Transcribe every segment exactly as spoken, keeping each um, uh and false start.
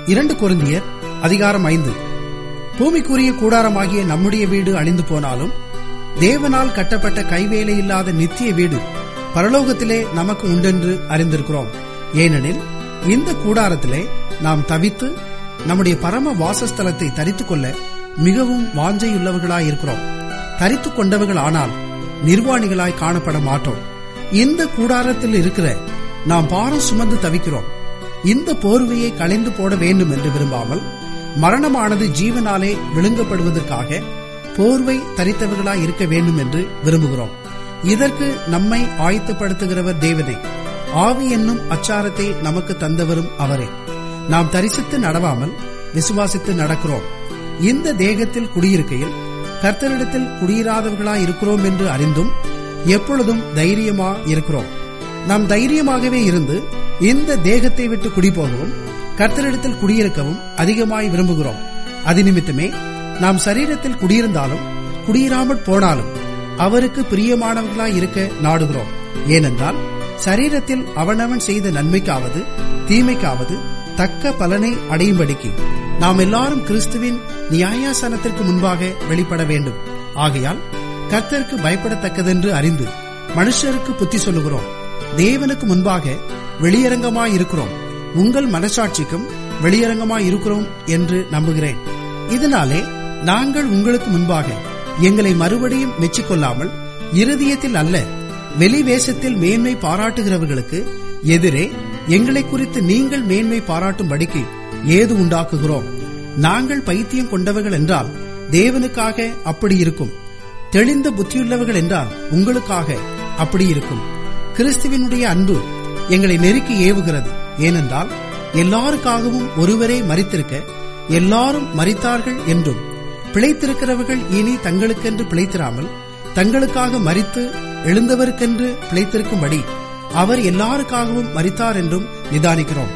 இரண்டு கொரிந்தியர் அதிகாரம் ஐந்து. பூமிக்குரிய கூடாரமாகிய நம்முடைய வீடு அழிந்து போனாலும் தேவனால் கட்டப்பட்ட கைவேலை இல்லாத நித்திய வீடு பரலோகத்திலே நமக்கு உண்டென்று அறிந்திருக்கிறோம். ஏனெனில் இந்த கூடாரத்திலே நாம் தவித்து நம்முடைய பரம வாசஸ்தலத்தை தரித்துக் கொள்ள மிகவும் வாஞ்சையுள்ளவர்களாயிருக்கிறோம். தரித்துக் கொண்டவர்கள் ஆனால் நிர்வாணிகளாய் காணப்பட மாட்டோம். இந்த கூடாரத்தில் இருக்கிற நாம் பாரம் சுமந்து தவிக்கிறோம். இந்த போர்வையை களைந்து போட வேண்டும் என்று விரும்பாமல் மரணமானது ஜீவனாலே விழுங்கப்படுவதற்காக போர்வை தரித்தவர்களாய் இருக்க வேண்டும் என்று விரும்புகிறோம். இதற்கு நம்மை ஆயத்தப்படுத்துகிறவர் தேவனே. ஆவி என்னும் அச்சாரத்தை நமக்கு தந்தவரும் அவரே. நாம் தரிசித்து நடவாமல் விசுவாசித்து நடக்கிறோம். இந்த தேகத்தில் குடியிருக்கையில் கர்த்தரிடத்தில் குடியிராதவர்களாய் இருக்கிறோம் என்று அறிந்தும் எப்பொழுதும் தைரியமா இருக்கிறோம். நாம் தைரியமாகவே இருந்து இந்த தேகத்தை விட்டு குடிபோகவும் கர்த்தரிடத்தில் குடியிருக்கவும் அதிகமாய் விரும்புகிறோம். அது நிமித்தமே நாம் சரீரத்தில் குடியிருந்தாலும் குடியிராமற் போனாலும் அவருக்கு பிரியமானவர்களாய் இருக்க நாடுகிறோம். ஏனென்றால் சரீரத்தில் அவனவன் செய்த நன்மைக்காவது தீமைக்காவது தக்க பலனை அடையும்படிக்கு நாம் எல்லாரும் கிறிஸ்துவின் நியாயாசனத்திற்கு முன்பாக வெளிப்பட வேண்டும். ஆகையால் கர்த்தருக்கு பயப்படத்தக்கதென்று அறிந்து மனுஷருக்கு புத்தி சொல்லுகிறோம். தேவனுக்கு முன்பாக வெளியரங்கமாயிருக்கிறோம். உங்கள் மனசாட்சிக்கும் வெளியரங்கமாயிருக்கிறோம் என்று நம்புகிறேன். இதனாலே நாங்கள் உங்களுக்கு முன்பாக எங்களை மறுபடியும் மெச்சிக்கொள்ளாமல் இருதயத்தில் அல்ல வெளிவேசத்தில் மேன்மை பாராட்டுகிறவர்களுக்கு எதிரே எங்களை குறித்து நீங்கள் மேன்மை பாராட்டும்படிக்கு ஏது உண்டாக்குகிறோம். நாங்கள் பைத்தியம் கொண்டவர்கள் என்றால் தேவனுக்காக அப்படி இருக்கும். தெளிந்த புத்தியுள்ளவர்கள் என்றால் உங்களுக்காக அப்படி இருக்கும். கிறிஸ்துவினுடைய அன்பு எங்களை நெருக்கி ஏவுகிறது. ஏனென்றால் எல்லாருக்காகவும் ஒருவரே மரித்திருக்க எல்லாரும் மரித்தார்கள் என்றும் பிழைத்திருக்கிறவர்கள் இனி தங்களுக்கென்று பிழைத்திராமல் தங்களுக்காக மரித்து எழுந்தவருக்கென்று பிழைத்திருக்கும்படி அவர் எல்லாருக்காகவும் மரித்தார் என்றும் நிதானிக்கிறோம்.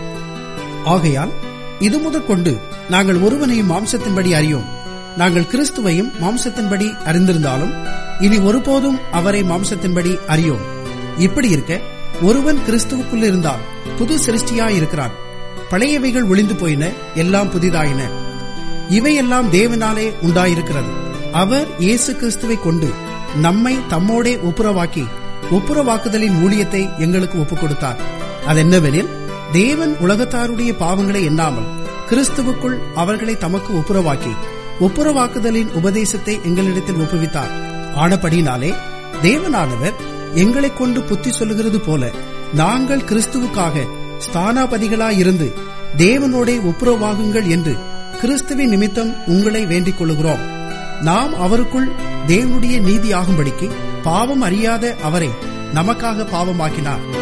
ஆகையால் இது முதற்கொண்டு நாங்கள் ஒருவனையும் மாம்சத்தின்படி அறியோம். நாங்கள் கிறிஸ்துவையும் மாம்சத்தின்படி அறிந்திருந்தாலும் இனி ஒருபோதும் அவரை மாம்சத்தின்படி அறியோம். இப்படி இருக்க ஒருவன் கிறிஸ்துவுக்குள் இருந்தால் புது சிருஷ்டியாயிருக்கிறான். பழையவைகள் ஒளிந்து போயின, எல்லாம் புதிதாயின. இவையெல்லாம் தேவனாலே உண்டாயிருக்கிறது. அவர் இயேசு கிறிஸ்துவை கொண்டு நம்மை தம்மோடே ஒப்புரவாக்கி ஒப்புரவாக்குதலின் ஊழியத்தை எங்களுக்கு ஒப்புக் கொடுத்தார். அதென்னவெனில் தேவன் உலகத்தாருடைய பாவங்களை எண்ணாமல் கிறிஸ்துவுக்குள் அவர்களை தமக்கு ஒப்புரவாக்கி ஒப்புரவாக்குதலின் உபதேசத்தை எங்களிடத்தில் ஒப்புவித்தார். ஆனபடினாலே தேவனானவர் எங்களை கொண்டு புத்தி சொல்லுகிறது போல நாங்கள் கிறிஸ்துவுக்காக ஸ்தானாபதிகளாயிருந்து தேவனோடே ஒப்புரவாகுங்கள் என்று கிறிஸ்துவின் நிமித்தம் உங்களை வேண்டிக் கொள்ளுகிறோம். நாம் அவருக்குள் தேவனுடைய நீதியாகும்படிக்கு பாவம் அறியாத அவரை நமக்காக பாவமாக்கினார்.